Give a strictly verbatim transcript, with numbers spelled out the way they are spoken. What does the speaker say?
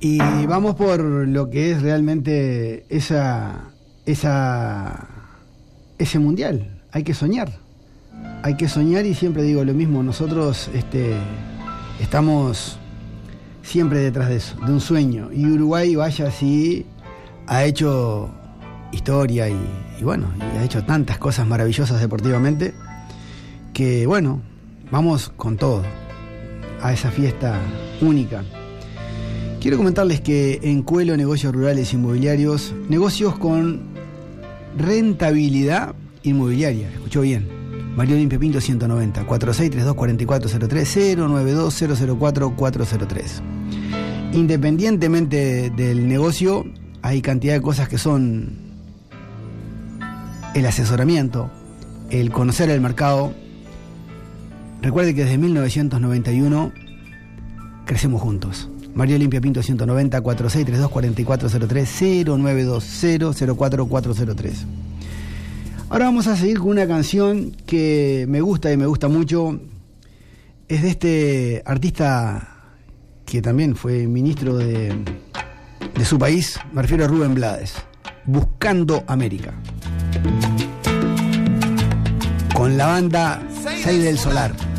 Y vamos por lo que es realmente esa, esa, ese mundial. Hay que soñar. Hay que soñar y siempre digo lo mismo. Nosotros este, estamos siempre detrás de eso, de un sueño. Y Uruguay, vaya, sí, ha hecho historia y, y bueno, y ha hecho tantas cosas maravillosas deportivamente que, bueno, vamos con todo a esa fiesta única. Quiero comentarles que en Cuelo Negocios Rurales Inmobiliarios, negocios con rentabilidad inmobiliaria, escuchó bien, María Olimpia Pinto ciento noventa, cuatro seis tres dos cuatro cuatro cero tres, cero nueve dos cero cero cuatro cuatro cero tres. Independientemente del negocio, hay cantidad de cosas que son el asesoramiento, el conocer el mercado. Recuerde que desde mil novecientos noventa y uno crecemos juntos. María Olimpia Pinto ciento noventa, cuatro seis tres dos cuatro cuatro cero tres, cero nueve dos cero cero cuatro cuatro cero tres. Ahora vamos a seguir con una canción que me gusta y me gusta mucho. Es de este artista que también fue ministro de, de su país. Me refiero a Rubén Blades. Buscando América. Con la banda seis del Solar.